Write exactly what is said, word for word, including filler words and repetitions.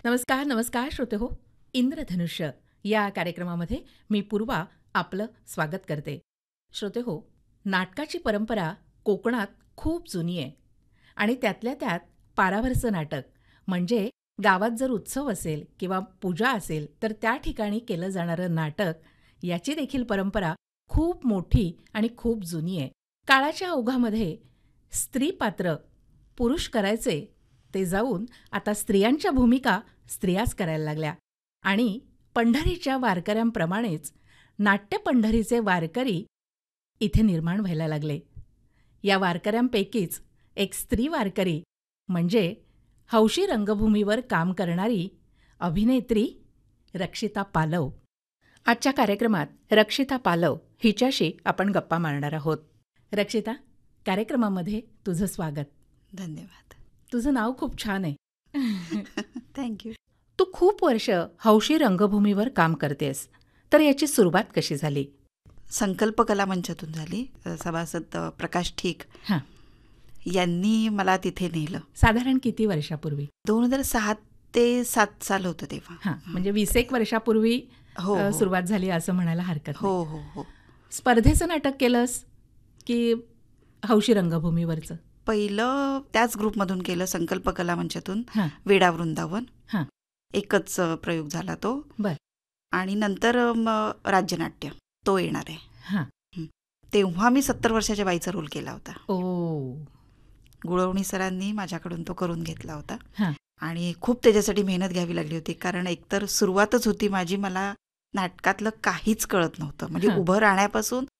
नमस्कार नमस्कार श्रोते हो. इंद्रधनुष्य या कार्यक्रमामध्ये मी पूर्वा आपलं स्वागत करते. श्रोते हो, नाटकाची परंपरा कोकणात खूप जुनी आहे आणि त्यातल्या त्यात पारावरचं नाटक म्हणजे गावात जर उत्सव असेल किंवा पूजा असेल तर त्या ठिकाणी केलं जाणारं नाटक याची देखील परंपरा खूप मोठी आणि खूप जुनी आहे. काळाच्या ओघामध्ये स्त्री पात्र पुरुष करायचे ते जाऊन आता स्त्रियांच्या भूमिका स्त्रियाच करायला लागल्या आणि पंढरीच्या वारकऱ्यांप्रमाणेच नाट्य पंढरीचे वारकरी इथे निर्माण व्हायला लागले. या वारकऱ्यांपैकीच एक स्त्री वारकरी म्हणजे हौशी रंगभूमीवर काम करणारी अभिनेत्री रक्षिता पालव. आजच्या कार्यक्रमात रक्षिता पालव हिच्याशी आपण गप्पा मारणार आहोत. रक्षिता, कार्यक्रमामध्ये तुझं स्वागत. धन्यवाद. तुझं नाव खूप छान आहे. थँक्यू. तू खूप वर्ष हौशी रंगभूमीवर काम करतेस, तर याची सुरुवात कशी झाली? संकल्प कला मंचातून झाली. सभासद प्रकाश ठीक हां. यांनी मला तिथे नेलं. साधारण किती वर्षापूर्वी? दोन हजार सहा ते सात साल होतं तेव्हा. हां, म्हणजे वीस एक वर्षापूर्वी हो, अ, हो. सुरुवात झाली असं म्हणायला हरकत नाही. हो हो हो स्पर्धेचं नाटक केलंस की हौशी रंगभूमीवरचं? पहिलं त्याच ग्रुपमधून केलं, संकल्प कला मंचातून. हां. वेडा वृंदावन हां. एकच अ, प्रयोग झाला तो. बर. आणि नंतर अ, म, राज्यनाट्य तो येणार आहे. हां. तेव्हा मी सत्तर वर्षाच्या बाईचा रोल केला होता. ओ. गुळवणी सरांनी माझ्याकडून तो करून घेतला होता. हां. आणि खूप त्याच्यासाठी मेहनत घ्यावी लागली होती, कारण एकतर सुरुवातच होती माझी, मला नाटकातलं काहीच कळत नव्हतं. म्हणजे हां. उभं राहण्यापासून